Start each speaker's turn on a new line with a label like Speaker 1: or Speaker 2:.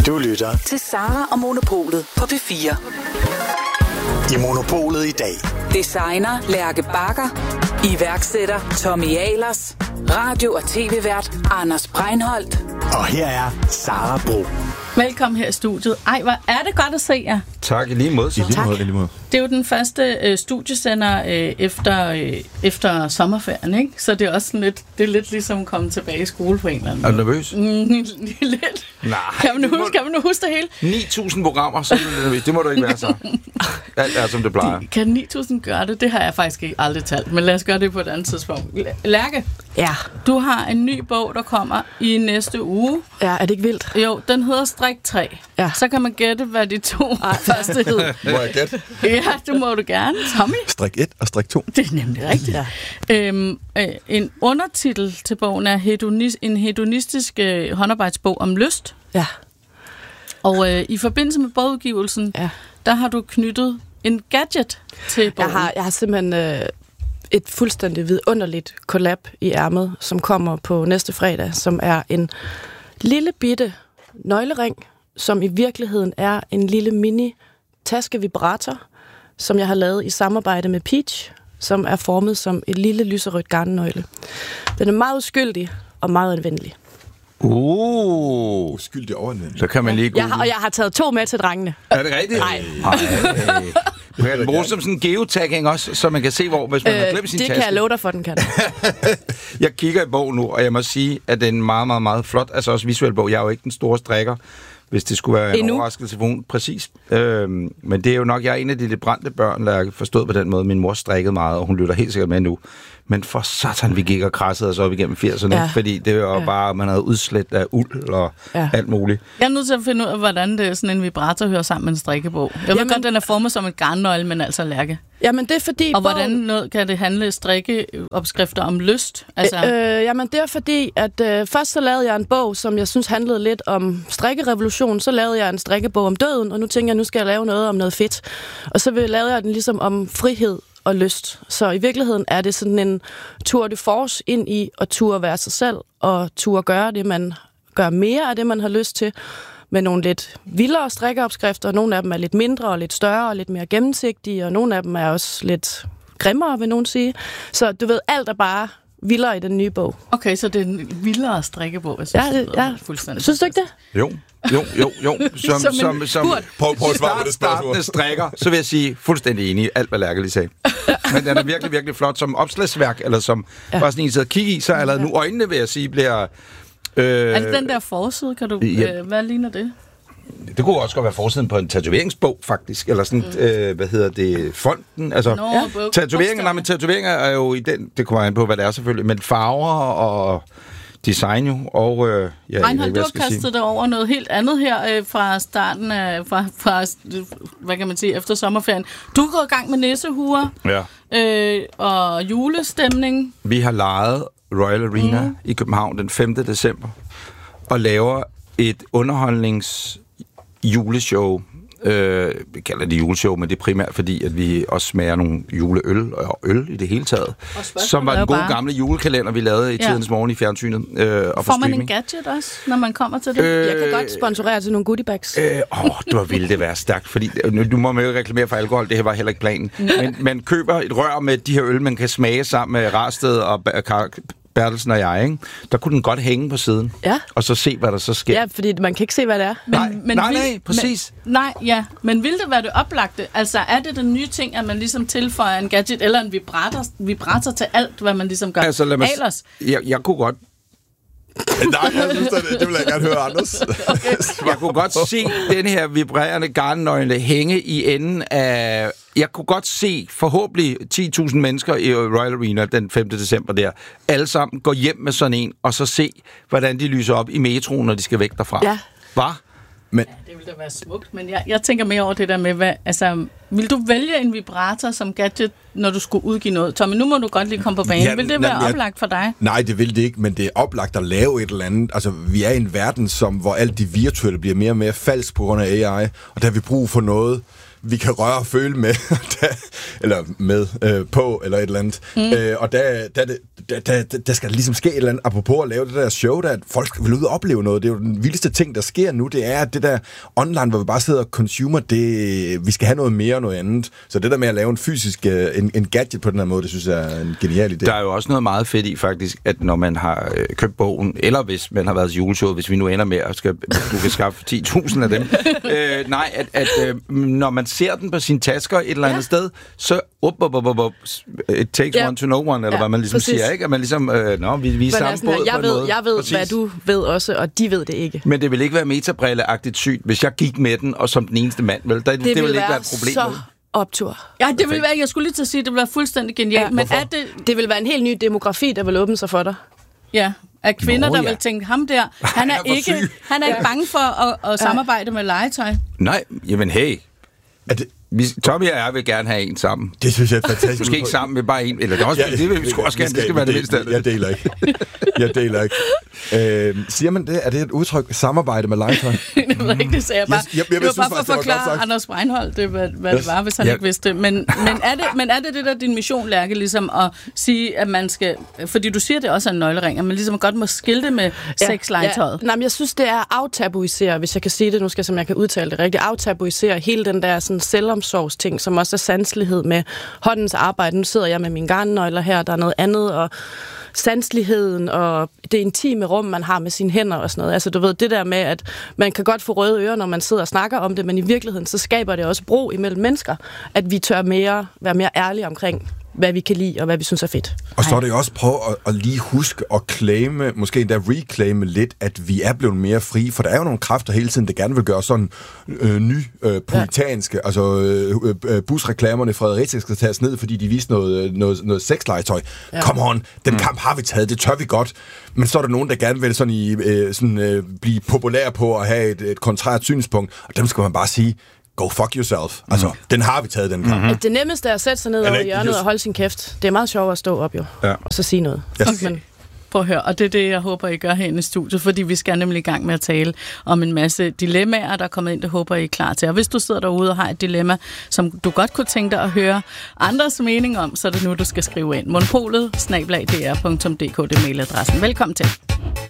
Speaker 1: Du lytter
Speaker 2: til Sara og Monopolet på P4.
Speaker 1: I Monopolet i dag.
Speaker 2: Designer Lærke Bagger. Iværksætter Tommy Ahlers. Radio- og tv-vært Anders Breinholt.
Speaker 1: Og her er Sara Bro.
Speaker 3: Velkommen her i studiet. Ej, hvor er det godt at se jer.
Speaker 4: Tak, i lige måde.
Speaker 3: Det er jo den første studiesender efter sommerferien, ikke? Så det er også sådan lidt, det er lidt ligesom at komme tilbage i skole på en eller anden
Speaker 4: måde. Er du nervøs?
Speaker 3: Lidt.
Speaker 4: Nej.
Speaker 3: Kan man nu huske det hele?
Speaker 4: 9.000 programmer, så er du lidt nervøs. Det må du ikke være så. Alt er, som det plejer.
Speaker 3: Kan 9.000 gøre det? Det har jeg faktisk ikke aldrig talt, men lad os gøre det på et andet tidspunkt. Lærke,
Speaker 5: ja.
Speaker 3: Du har en ny bog, der kommer i næste uge.
Speaker 5: Ja, er det ikke vildt?
Speaker 3: Jo, den hedder Strik 3. Ja. Så kan man gætte, hvad de to første hed.
Speaker 6: Må jeg gætte?
Speaker 3: Ja, det må du gerne. Tommy?
Speaker 6: Strik 1 og strik 2.
Speaker 3: Det er nemlig rigtigt. Ja. En undertitel til bogen er en hedonistisk håndarbejdsbog om lyst.
Speaker 5: Ja.
Speaker 3: Og i forbindelse med bogudgivelsen, der har du knyttet en gadget til bogen.
Speaker 5: Jeg har simpelthen et fuldstændig vidunderligt collab i ærmet, som kommer på næste fredag, som er en lille bitte nøglering, som i virkeligheden er en lille mini taskevibrator, som jeg har lavet i samarbejde med Peach, som er formet som et lille lyserødt garnnøgle. Den er meget uskyldig og meget anvendelig.
Speaker 6: Uskyldig overanvendelig.
Speaker 4: Så kan man lige google.
Speaker 5: Og jeg har taget 2 med til drengene.
Speaker 4: Er det rigtigt?
Speaker 5: Nej.
Speaker 4: Du kan den bruge som sådan en geotagging også, så man kan se, hvor hvis man har glemt sin taske.
Speaker 5: Det kan jeg love dig for, den kan.
Speaker 4: Jeg kigger i bogen nu, og jeg må sige, at det er en meget, meget, meget flot, altså også visuel bog. Jeg er jo ikke den store strikker, hvis det skulle være en overraskelse for hun. Præcis. Men det er jo nok, jeg er en af de lidt brændte børn, der har forstået på den måde. Min mor strikkede meget, og hun lytter helt sikkert med nu. Men for satan, vi gik og krassede os op igennem 80'erne, fordi det var bare, man havde udslæt af uld og alt muligt.
Speaker 3: Jeg er nødt til at finde ud af, hvordan det er sådan en vibrator hører sammen med en strikkebog. Jeg ved godt, den er formet som et garnnøgle, men altså lærke.
Speaker 5: Jamen det er fordi...
Speaker 3: Og hvordan kan det handle strikkeopskrifter om lyst? Altså...
Speaker 5: Jamen det er fordi, at først så lavede jeg en bog, som jeg synes handlede lidt om strikkerevolution. Så lavede jeg en strikkebog om døden, og nu tænker jeg, nu skal jeg lave noget om noget fedt. Og så lavede jeg den ligesom om frihed og lyst. Så i virkeligheden er det sådan en tour de force ind i at turde være sig selv, og turde gøre det, man gør mere af det, man har lyst til, med nogle lidt vildere strikkeopskrifter. Nogle af dem er lidt mindre og lidt større og lidt mere gennemsigtige, og nogle af dem er også lidt grimmere, vil nogen sige. Så du ved, alt er bare vildere i den nye bog.
Speaker 3: Okay, så det er en vildere strikkebog. Jeg synes, fuldstændig.
Speaker 5: Synes du ikke det?
Speaker 4: Jo. Som
Speaker 6: prøv at svare på det spørgsmål.
Speaker 4: Strikker, så vil jeg sige fuldstændig enig i alt, hvad Lærke lige sagde. Men den er virkelig, virkelig flot som opslagsværk, eller som bare sådan en sidder og kigge i, så allerede nu øjnene, vil jeg sige, bliver...
Speaker 3: Er det den der forside, kan du... hvad ligner det?
Speaker 4: Det kunne også godt være forsiden på en tatoveringsbog, faktisk. Eller sådan, fonten. Altså, tatoveringer er jo i den... Det kommer an på, hvad det er selvfølgelig. Men farver og design jo. Og,
Speaker 3: Reinhold, du har kastet dig over noget helt andet her fra starten af... Fra, hvad kan man sige, efter sommerferien. Du er gået i gang med nissehuer.
Speaker 4: Ja.
Speaker 3: Og julestemning.
Speaker 4: Vi har lejet Royal Arena i København den 5. december. Og laver et juleshow. Vi kalder det juleshow, men det er primært fordi, at vi også smager nogle juleøl og øl i det hele taget. Som var den gode gamle julekalender, vi lavede i tidens morgen i fjernsynet. Og
Speaker 3: får man en gadget også, når man kommer til det?
Speaker 5: Jeg kan godt sponsorere til nogle goodiebags.
Speaker 4: Det var vildt det være stærkt, fordi nu må man jo ikke reklamere for alkohol, det her var heller ikke planen. Men man køber et rør med de her øl, man kan smage sammen med Rarsted og Bertelsen og jeg, ikke? Der kunne den godt hænge på siden. Ja. Og så se, hvad der så sker.
Speaker 5: Ja, fordi man kan ikke se, hvad det er.
Speaker 4: Nej, præcis.
Speaker 3: Men vil det være det oplagte? Altså, er det den nye ting, at man ligesom tilføjer en gadget eller en vibrator til alt, hvad man ligesom gør?
Speaker 4: Altså,
Speaker 3: ellers?
Speaker 4: Jeg kunne godt...
Speaker 6: Nej, jeg synes, det vil jeg gerne høre, Anders.
Speaker 4: Okay. Jeg kunne godt se den her vibrerende garnnøgle hænge i enden af... Jeg kunne godt se forhåbentlig 10.000 mennesker i Royal Arena den 5. december der. Alle sammen går hjem med sådan en, og så se, hvordan de lyser op i metroen, når de skal væk derfra.
Speaker 5: Ja.
Speaker 4: Hva?
Speaker 3: Men... Ja, det ville da være smukt, men jeg tænker mere over det der med, vil du vælge en vibrator som gadget, når du skulle udgive noget? Tommy, nu må du godt lige komme på banen. Vil det være oplagt for dig?
Speaker 6: Nej, det vil det ikke, men det er oplagt at lave et eller andet. Altså, vi er i en verden, hvor alt det virtuelle bliver mere og mere falsk på grund af AI, og der har vi brug for noget, vi kan røre og føle med, eller med på, eller et eller andet. Og der skal ligesom ske et eller andet, apropos at lave det der show, der at folk vil ud og opleve noget. Det er jo den vildeste ting, der sker nu, det er, at det der online, hvor vi bare sidder og consumer, vi skal have noget mere og noget andet. Så det der med at lave en fysisk, en gadget på den her måde, det synes jeg er en genial idé.
Speaker 4: Der er jo også noget meget fedt i faktisk, at når man har købt bogen, eller hvis man har været til juleshowet, hvis vi nu ender med at du kan skaffe 10.000 af dem. Når man ser den på sine tasker et eller andet sted, så it takes one to know one, eller hvad man ligesom siger, ikke? At man ligesom, vi er samme båd på en måde.
Speaker 5: Jeg ved, hvad du ved også, og de ved det ikke.
Speaker 4: Men det vil ikke være metabrille-agtigt sygt, hvis jeg gik med den, og som den eneste mand, vel? Det vil ikke være et problem.
Speaker 5: Så optur.
Speaker 3: Ja, det vil være, jeg skulle lige til at sige, det vil være fuldstændig genialt, men er
Speaker 5: det vil være en helt ny demografi, der vil åbne sig for dig. Ja.
Speaker 3: Af kvinder, der vil tænke, ham der, han er ikke bange for at samarbejde med legetøj.
Speaker 4: Nej, jamen hey. Tommy og jeg vil gerne have en sammen.
Speaker 6: Det synes jeg er fantastisk.
Speaker 4: Måske ikke sammen med bare en, eller det, også, det vil vi sgu også gerne, det skal være det mindste.
Speaker 6: Jeg deler ikke. Siger man det? Er det et udtryk, samarbejde med legetøj?
Speaker 3: Det ved ikke, det sagde jeg bare. Det var bare for at forklare Anders Breinholt, hvad det var, hvis han ikke vidste det. Men er det der din mission, Lærke, ligesom at sige, at man skal, fordi du siger, det også er en nøglering, at man ligesom godt må skilte med sexlegetøjet.
Speaker 5: Nej, men jeg synes, det er at aftabuisere, hvis jeg kan sige det nu, som jeg kan udtale det rigtigt, aftabuisere hele den der sådan selvomsorgsting, som også er sanselighed med håndens arbejde. Nu sidder jeg med min garnnøgler her, der er noget andet, og sanseligheden og det intime rum, man har med sine hænder og sådan noget. Altså, du ved, det der med, at man kan godt få røde ører, når man sidder og snakker om det, men i virkeligheden, så skaber det også bro imellem mennesker, at vi tør være mere ærlige omkring, hvad vi kan lide, og hvad vi synes er fedt.
Speaker 6: Og så er det jo også prøve at lige huske at claime, måske endda reclaime lidt, at vi er blevet mere frie, for der er jo nogle kræfter hele tiden, der gerne vil gøre sådan puritanske, altså busreklamerne i Fredericia skal tages ned, fordi de viste noget sexlegetøj. Ja. Come on, den kamp har vi taget, det tør vi godt. Men så er der nogen, der gerne vil blive populær på at have et kontrært synspunkt, og dem skal man bare sige, go fuck yourself. Altså, den har vi taget, den kamp.
Speaker 5: Det nemmeste er at sætte sig ned over hjørnet og holde sin kæft. Det er meget sjovt at stå op, jo. Ja. Og så sige noget.
Speaker 3: Yes. Men prøv at høre, og det er det, jeg håber, I gør herinde i studiet, fordi vi skal nemlig i gang med at tale om en masse dilemmaer, der er kommet ind, det håber I er klar til. Og hvis du sidder derude og har et dilemma, som du godt kunne tænke dig at høre andres mening om, så er det nu, du skal skrive ind. Monopolet @dr.dk, det er mailadressen. Velkommen til.